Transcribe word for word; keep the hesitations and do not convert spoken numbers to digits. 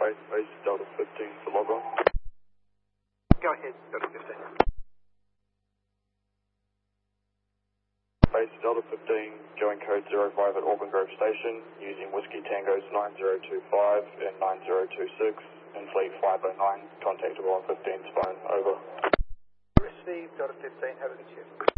Base, base Delta fifteen for log on. Go ahead, Delta fifteen. Base Delta fifteen, going code zero five at Auburn Grove Station, using Whiskey Tango's nine zero two five and nine zero two six, and fleet five oh nine, contactable on fifteen's phone, over. Received, Delta fifteen, have a good shift.